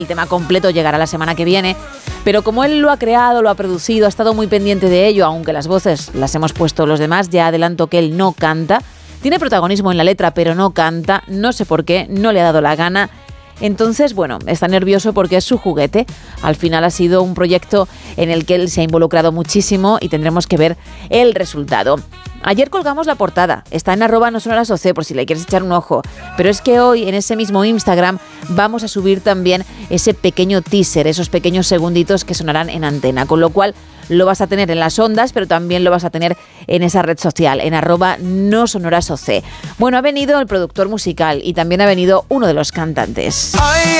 El tema completo llegará la semana que viene, pero como él lo ha creado, lo ha producido, ha estado muy pendiente de ello, aunque las voces las hemos puesto los demás, ya adelanto que él no canta. Tiene protagonismo en la letra, pero no canta, no sé por qué, no le ha dado la gana. Entonces, bueno, está nervioso porque es su juguete. Al final ha sido un proyecto en el que él se ha involucrado muchísimo y tendremos que ver el resultado. Ayer colgamos la portada, está en @nosonorasoc por si le quieres echar un ojo, pero es que hoy en ese mismo Instagram vamos a subir también ese pequeño teaser, esos pequeños segunditos que sonarán en antena, con lo cual lo vas a tener en las ondas, pero también lo vas a tener en esa red social, en @nosonorasoc. Bueno, ha venido el productor musical y también ha venido uno de los cantantes. Ay,